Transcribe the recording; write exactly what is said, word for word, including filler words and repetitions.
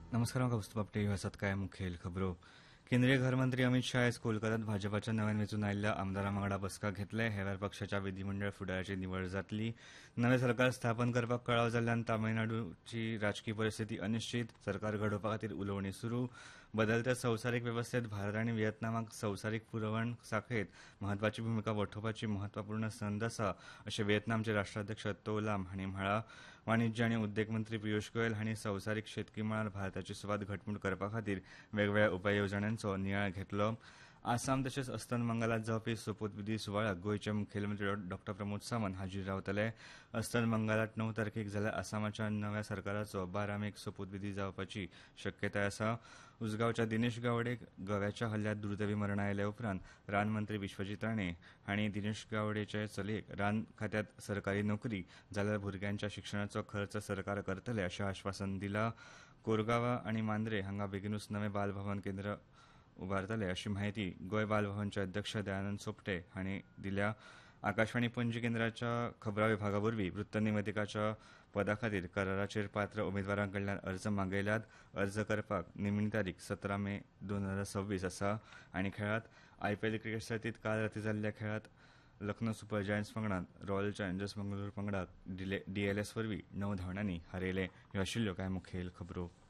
नमस्कार म्हाका वस्तुबाबतीं ह्यो आसात कांय मुखेल खबरो. केंद्रीय घरमंत्री अमित शाह आयज कोलकात्यांत भाजपाच्या नव्यान वेंचून आयिल्ल्या आमदारां वांगडा बसका घेतले. ह्या वेळार पक्षाच्या विधीमंडळ फुडाऱ्याची निवड जातली. नवें सरकार स्थापन करपाक कळाव जाल्ल्यान तामीळनाडूची राजकी परिस्थिती अनिश्चित. सरकार घडोवपा खातीर उलोवणी सुरू. बदलत्या संवसारीक वेवस्थेत भारत आनी व्हिएतनामाक संवसारीक पुरवण साखळेत म्हत्वाची भुमिका वठोवपाची म्हत्वपूर्ण संद आसा अशें व्हिएतनामचे राष्ट्राध्यक्ष तो लाम हांणी म्हळां. वाणिज्य आनी उद्देग मंत्री पियुष गोयल हांणी संवसारीक शेतकी मळार भारताची सुवात घटमूट करपा खातीर वेगवेगळ्या उपाययोजनांचो नियाळ घेतलो. आसाम तशेंच अस्तंत बंगालात जावपी सोपूतविधी सुवाळ्याक गोंयचे मुखेलमंत्री डॉ प्रमोद सावंत हाजीर रावतले. अस्तंत बंगालात णव तारखेक जाल्यार आसामाच्या नव्या सरकाराचो बारा मेक सोपूतविधी जावपाची शक्यताय आसा. उजगांवच्या दिनेश गावडेक गव्याच्या हल्ल्यांत दुर्दैवी मरण आयले उपरांत रान मंत्री विश्वजीत राणे हांणी दिनेश गावडेचे चलयेक रान खात्यांत सरकारी नोकरी जाल्यार भुरग्यांच्या शिक्षणाचो खर्च सरकार करतले अशें आश्वासन दिलां. कोरगांवा आनी मांद्रे हांगा बेगीनूच नवें बालभवन केंद्र उबारतले अशी माहिती गोंय बालभवनचे अध्यक्ष दयानंद सोपटे हांणी दिल्या. आकाशवाणी पणजी केंद्राच्या खबरां विभागा वरवीं वृत्त निवेदकाच्या पदा खातीर कराराचेर पात्र उमेदवारां कडल्यान अर्ज मागयल्यात. अर्ज करपाक निमणी तारीख सतरा मे दोन हजार सव्वीस आसा. आनी खेळांत आयपीएल क्रिकेट सर्तींत काल रातीं जाल्ल्या खेळांत लखनौ सुपर जायंट्स पंगडान रॉयल चॅलेंजर्स बंगळूरू पंगडाक डीएलएस वरवीं णव धांवड्यांनी हारयले. ह्यो आशिल्ल्यो कांय मुखेल खबरो.